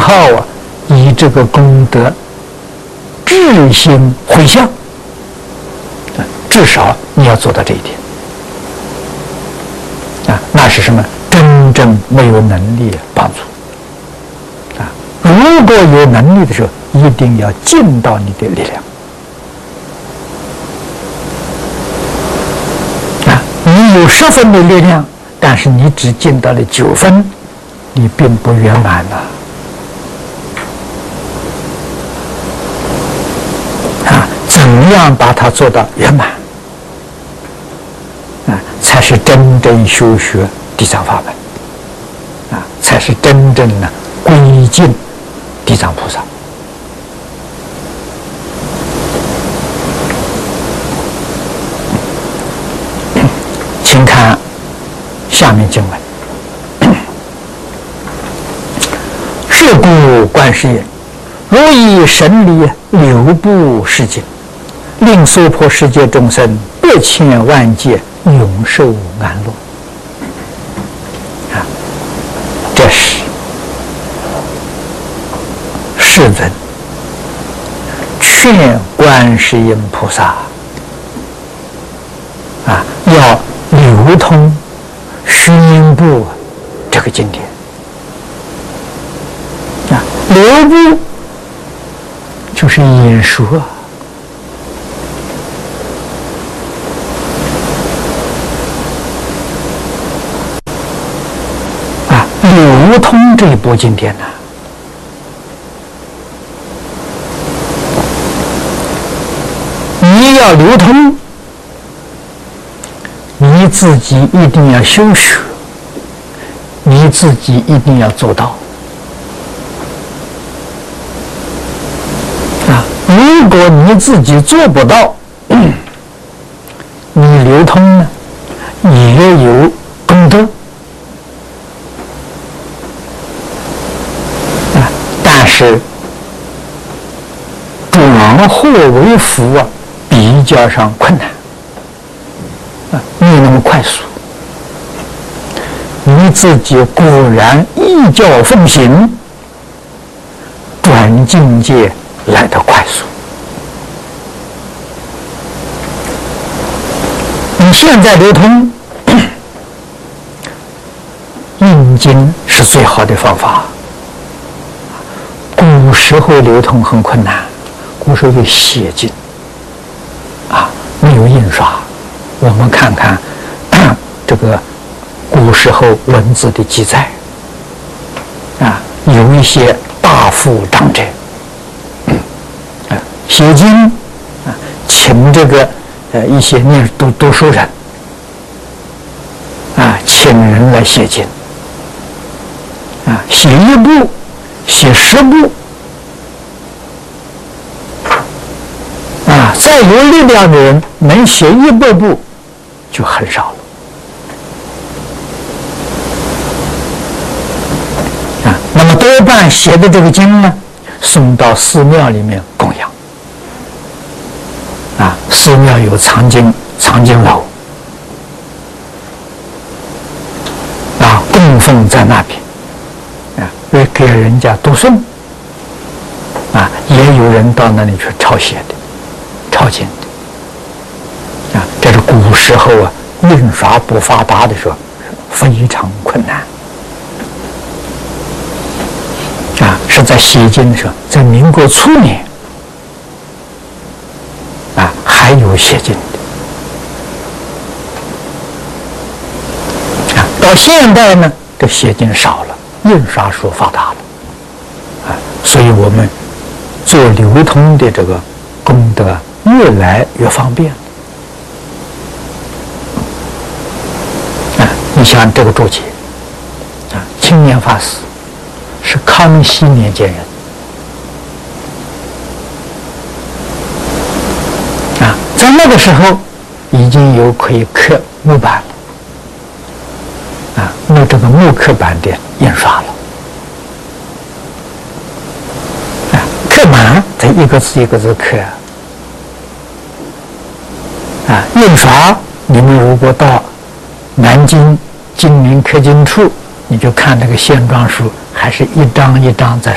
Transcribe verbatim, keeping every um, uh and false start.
号啊，以这个功德至心回向，至少你要做到这一点啊。那是什么？真正没有能力帮助啊。如果有能力的时候，一定要尽到你的力量啊。你有十分的力量，但是你只尽到了九分，你并不圆满了啊。怎么样把它做到圆满啊？才是真正修学地藏法门啊，才是真正的归敬地藏菩萨。请看下面经文：是故观世音，如以神力流布世界，令娑婆世界众生百千万劫永受安乐。啊，这是世尊劝观世音菩萨啊，要流通须弥部这个经典啊，流布就是演说啊，流通这一部经典呢、啊，你要流通，你自己一定要修学，你自己一定要做到啊！如果你自己做不到，你流通呢也有功德啊，但是转祸为福啊，比较上困难啊，没有那么快速。你自己果然依教奉行，转境界来得快速。你现在流通印经是最好的方法。古时候流通很困难，古时候有写经啊，没有印刷。我们看看这个古时候文字的记载啊，有一些大富长者啊写经啊，请这个呃一些念读读书人啊，请人来写经啊，写一部写十部啊，再有力量的人能写一百部就很少了啊。那么多半写的这个经呢，送到寺庙里面供养啊，寺庙有藏经藏经楼啊，供奉在那边啊，为给人家读诵啊，也有人到那里去抄写的抄经的啊，这是古时候啊印刷不发达的时候非常困难啊，是在写经的时候，在民国初年啊还有写经的啊，到现在呢这写经少了，印刷术发达了啊，所以我们做流通的这个功德越来越方便啊！你像这个注解啊，青年法师是康熙年间人啊，在那个时候已经有可以刻木板了啊，那这个木刻版的印刷了啊，刻满再一个字一个字刻。啊，印刷你们如果到南京金陵刻经处，你就看那个线装书，还是一张一张在